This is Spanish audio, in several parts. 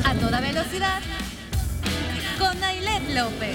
a toda velocidad con Ailet López.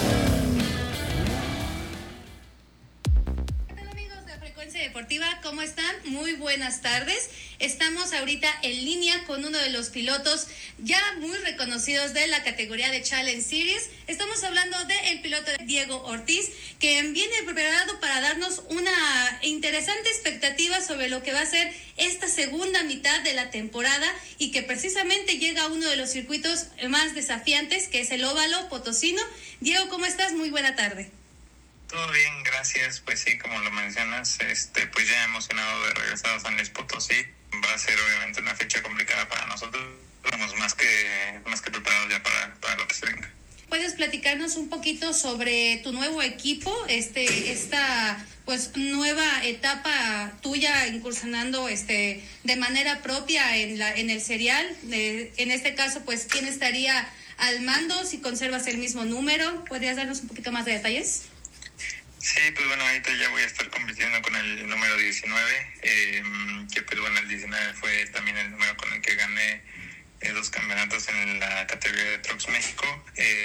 Hola amigos de Frecuencia Deportiva, ¿cómo están? Muy buenas tardes. Estamos ahorita en línea con uno de los pilotos ya muy reconocidos de la categoría de Challenge Series. Estamos hablando del piloto Diego Ortiz, que viene preparado para darnos una interesante expectativa sobre lo que va a ser esta segunda mitad de la temporada y que precisamente llega a uno de los circuitos más desafiantes, que es el óvalo potosino. Diego, ¿cómo estás? Muy buena tarde. Todo bien, gracias. Pues sí, como lo mencionas, pues ya emocionado de regresar a San Luis Potosí. Va a ser obviamente una fecha complicada para nosotros. Estamos más que preparados ya para lo que se venga. ¿Puedes platicarnos un poquito sobre tu nuevo equipo, esta pues nueva etapa tuya incursionando de manera propia en el serial? En este caso, pues, ¿quién estaría al mando? Si conservas el mismo número, ¿podrías darnos un poquito más de detalles? Sí, pues bueno, ahorita ya voy a estar compitiendo con el número 19, que pues bueno, el 19 fue también el número con el que gané 2 campeonatos en la categoría de Trucks México,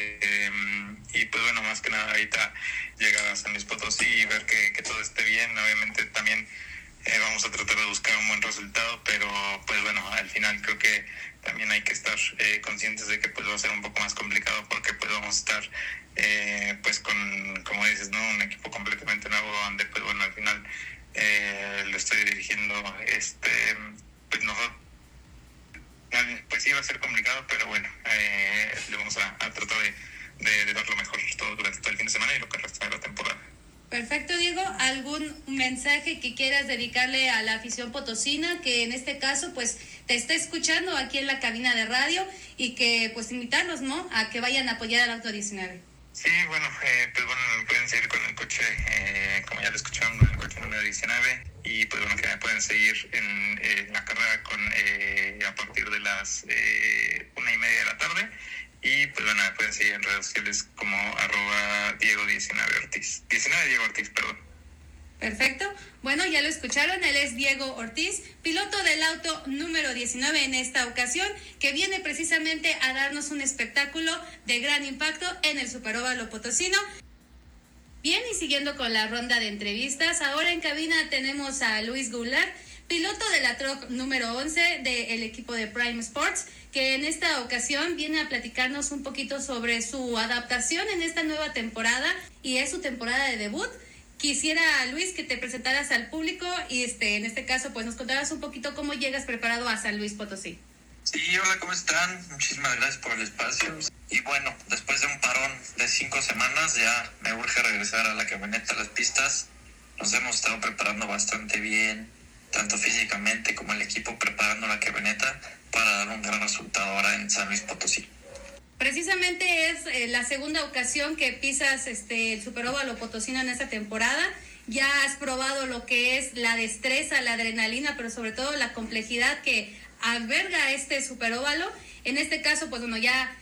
y pues bueno, más que nada ahorita llegar a San Luis Potosí y ver que todo esté bien. Obviamente también vamos a tratar de buscar un buen resultado, pero pues bueno, al final creo que también hay que estar conscientes de que pues va a ser un poco más complicado, porque pues vamos a estar pues con, como dices, ¿no?, un equipo completamente nuevo, donde pues bueno, al final lo estoy dirigiendo, pues nosotros, pues sí va a ser complicado, pero bueno, le vamos a tratar de dar lo mejor durante todo el fin de semana y lo que resta de la temporada. Perfecto, Diego. ¿Algún mensaje que quieras dedicarle a la afición potosina, que en este caso pues te está escuchando aquí en la cabina de radio, y que pues invitarlos, ¿no?, a que vayan a apoyar al Auto 19? Sí, bueno, pues bueno, me pueden seguir con el coche, como ya lo escucharon, con el coche número 19, y pues bueno, que me pueden seguir en la carrera a partir de las 1:30 de la tarde, y pues bueno, me pueden seguir en redes sociales como @Diego19Ortiz, 19 Diego Ortiz, perdón. Perfecto. Bueno, ya lo escucharon, él es Diego Ortiz, piloto del auto número 19 en esta ocasión, que viene precisamente a darnos un espectáculo de gran impacto en el Superóvalo potosino. Bien, y siguiendo con la ronda de entrevistas, ahora en cabina tenemos a Luis Goulart, piloto de la Truck número 11 del equipo de Prime Sports, que en esta ocasión viene a platicarnos un poquito sobre su adaptación en esta nueva temporada, y es su temporada de debut. Quisiera, Luis, que te presentaras al público y en este caso pues nos contaras un poquito cómo llegas preparado a San Luis Potosí. Sí, hola, ¿cómo están? Muchísimas gracias por el espacio. Y bueno, después de un parón de 5 semanas ya me urge regresar a la camioneta, a las pistas. Nos hemos estado preparando bastante bien, tanto físicamente como el equipo preparando la camioneta para dar un gran resultado ahora en San Luis Potosí. Precisamente es la segunda ocasión que pisas el Superóvalo potosino en esta temporada. Ya has probado lo que es la destreza, la adrenalina, pero sobre todo la complejidad que alberga este Superóvalo. En este caso, pues bueno, ya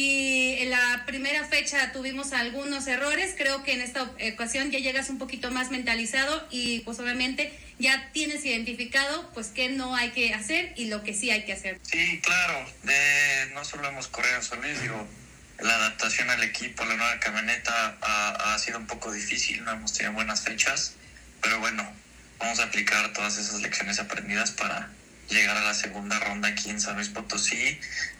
si en la primera fecha tuvimos algunos errores, creo que en esta ocasión ya llegas un poquito más mentalizado y pues obviamente ya tienes identificado pues qué no hay que hacer y lo que sí hay que hacer. Sí, claro, no solo hemos corrido en San Luis, la adaptación al equipo, la nueva camioneta ha sido un poco difícil, no hemos tenido buenas fechas, pero bueno, vamos a aplicar todas esas lecciones aprendidas para llegar a la segunda ronda aquí en San Luis Potosí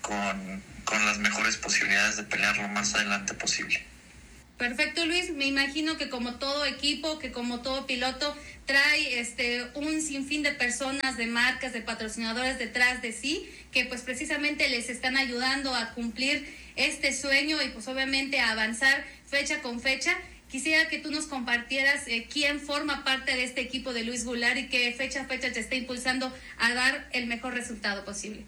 con las mejores posibilidades de pelear lo más adelante posible. Perfecto, Luis. Me imagino que como todo equipo, que como todo piloto, trae un sinfín de personas, de marcas, de patrocinadores detrás de sí, que pues precisamente les están ayudando a cumplir este sueño y pues obviamente a avanzar fecha con fecha. Quisiera que tú nos compartieras quién forma parte de este equipo de Luis Goulart y qué fecha a fecha te está impulsando a dar el mejor resultado posible.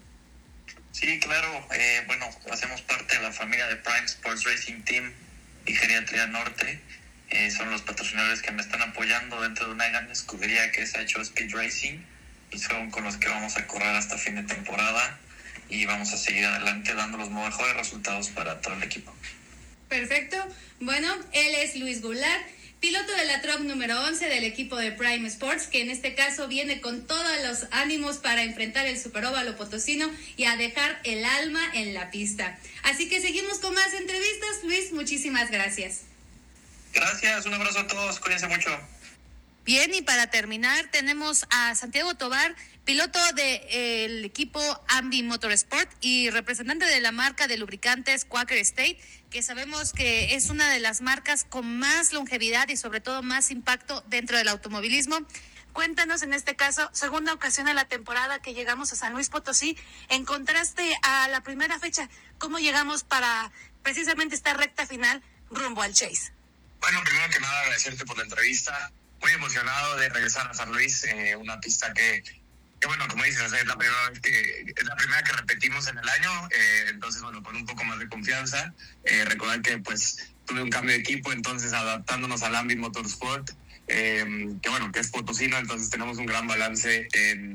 Sí, claro. Bueno, hacemos parte de la familia de Prime Sports Racing Team y Geriatría Norte. Son los patrocinadores que me están apoyando dentro de una gran escudería que es Hecho Speed Racing, y son con los que vamos a correr hasta fin de temporada y vamos a seguir adelante dando los mejores resultados para todo el equipo. Perfecto. Bueno, él es Luis Goulart, piloto de la truck número 11 del equipo de Prime Sports, que en este caso viene con todos los ánimos para enfrentar el Superóvalo Potosino y a dejar el alma en la pista. Así que seguimos con más entrevistas. Luis, muchísimas gracias. Gracias, un abrazo a todos, cuídense mucho. Bien, y para terminar tenemos a Santiago Tovar, piloto del equipo Ambi Motorsport y representante de la marca de lubricantes Quaker State, que sabemos que es una de las marcas con más longevidad y sobre todo más impacto dentro del automovilismo. Cuéntanos, en este caso, segunda ocasión en la temporada que llegamos a San Luis Potosí, en contraste a la primera fecha, ¿cómo llegamos para precisamente esta recta final rumbo al Chase? Bueno, primero que nada agradecerte por la entrevista. Muy emocionado de regresar a San Luis, una pista que bueno, como dices, es la primera que repetimos en el año, entonces bueno, con un poco más de confianza. Recordar que pues tuve un cambio de equipo, entonces adaptándonos al Ambi Motorsport, que bueno, que es potosino, entonces tenemos un gran balance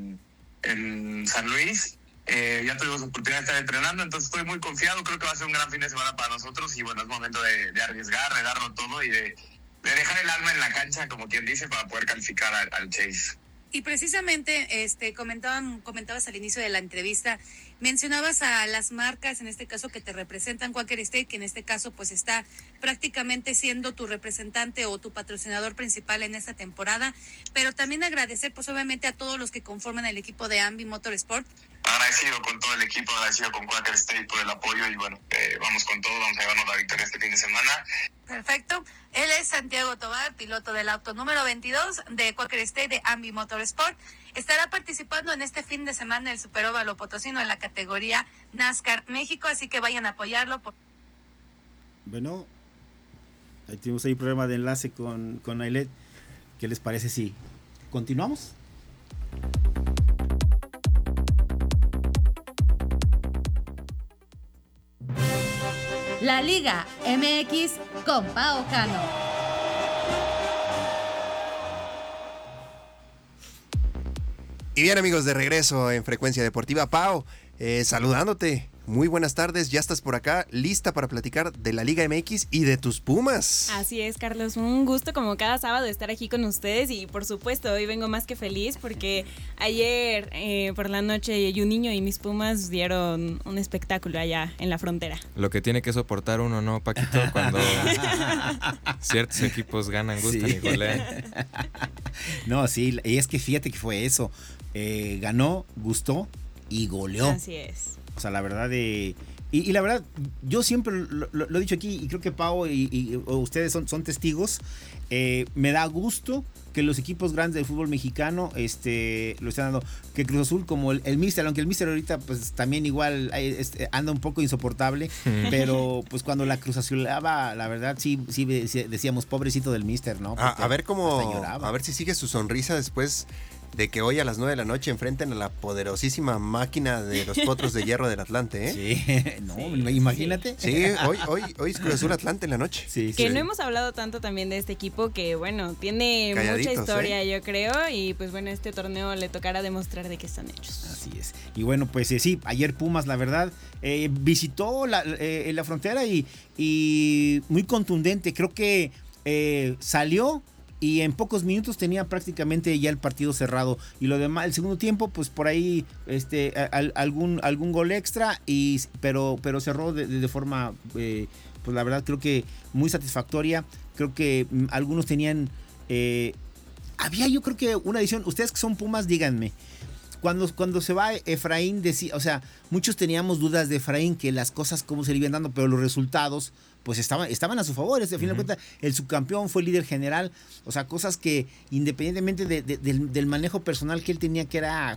en San Luis. Ya tuvimos oportunidad de estar entrenando, entonces estoy muy confiado, creo que va a ser un gran fin de semana para nosotros y bueno, es momento de arriesgar, de darlo todo y de dejar el alma en la cancha, como quien dice, para poder calificar al Chase. Y precisamente comentabas al inicio de la entrevista, mencionabas a las marcas, en este caso que te representan, Quaker State, que en este caso pues está prácticamente siendo tu representante o tu patrocinador principal en esta temporada, pero también agradecer pues obviamente a todos los que conforman el equipo de Ambi Motorsport. Agradecido con todo el equipo, agradecido con Quaker State por el apoyo y bueno, vamos con todo, vamos a llevarnos la victoria este fin de semana. Perfecto. Él es Santiago Tovar, piloto del auto número 22 de Quaker State de Ambi Motorsport. Estará participando en este fin de semana el Superóvalo Potosino en la categoría NASCAR México, así que vayan a apoyarlo. Bueno, ahí tuvimos ahí problema de enlace con Ailet. ¿Qué les parece si continuamos? La Liga MX con Pao Cano. Y bien, amigos, de regreso en Frecuencia Deportiva. Pao, saludándote. Muy buenas tardes, ya estás por acá, lista para platicar de la Liga MX y de tus Pumas. Así es, Carlos, un gusto como cada sábado estar aquí con ustedes y por supuesto hoy vengo más que feliz porque ayer por la noche Juninho y mis Pumas dieron un espectáculo allá en la frontera. Lo que tiene que soportar uno, ¿no, Paquito? Cuando ciertos equipos ganan, gustan y golean. No, sí, y es que fíjate que fue eso, ganó, gustó y goleó. Así es. O sea, la verdad y la verdad, yo siempre lo he dicho aquí y creo que Pau y ustedes son testigos. Me da gusto que los equipos grandes del fútbol mexicano lo están dando. Que Cruz Azul, como el Míster, aunque el Míster ahorita pues también igual anda un poco insoportable, pero pues cuando la Cruz Azulaba, la verdad sí decíamos, pobrecito del Míster, ¿no? A ver si sigue su sonrisa después de que hoy a las 9 de la noche enfrenten a la poderosísima máquina de los Potros de Hierro del Atlante, ¿eh? Sí, no, imagínate. Sí, hoy es Cruz Azul Atlante en la noche. Sí, que no hemos hablado tanto también de este equipo que, bueno, tiene mucha historia, yo creo, y pues bueno, este torneo le tocará demostrar de qué están hechos. Así es. Y bueno, pues sí, ayer Pumas, la verdad, visitó la frontera y muy contundente. Creo que salió y en pocos minutos tenía prácticamente ya el partido cerrado. Y lo demás, el segundo tiempo, pues por ahí algún gol extra, pero cerró de forma, pues la verdad creo que muy satisfactoria. Creo que algunos tenían... había yo creo que una edición, ustedes que son Pumas, díganme. Cuando se va Efraín, decía, o sea, muchos teníamos dudas de Efraín, que las cosas cómo se le iban dando, pero los resultados pues estaban a su favor. Al final de cuentas, el subcampeón fue el líder general. O sea, cosas que independientemente del manejo personal que él tenía, que era